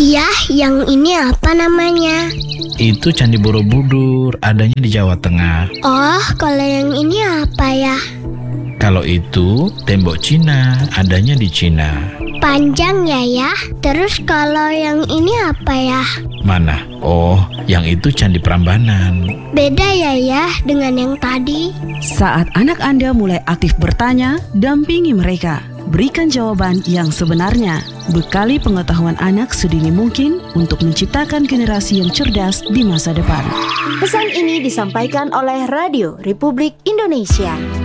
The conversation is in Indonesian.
Iya, yang ini apa namanya? Itu Candi Borobudur, adanya di Jawa Tengah. Oh, kalau yang ini apa ya? Kalau itu tembok Cina, adanya di Cina. Panjang ya? Terus kalau yang ini apa ya? Mana? Oh, yang itu Candi Prambanan. Beda ya dengan yang tadi? Saat anak Anda mulai aktif bertanya, dampingi mereka. Berikan jawaban yang sebenarnya. Bekali pengetahuan anak sedini mungkin untuk menciptakan generasi yang cerdas di masa depan. Pesan ini disampaikan oleh Radio Republik Indonesia.